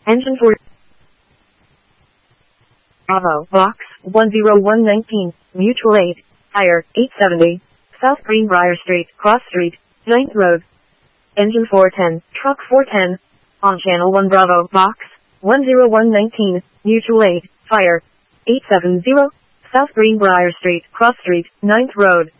Engine 4. Bravo, Box, 10119, Mutual Aid, Hire, 870, South Greenbrier Street, Cross Street, 9th Road. Engine 410, Truck 410, on Channel 1 Bravo, Box, 10119, Mutual Aid, Fire, 870, South Greenbrier Street, Cross Street, 9th Road.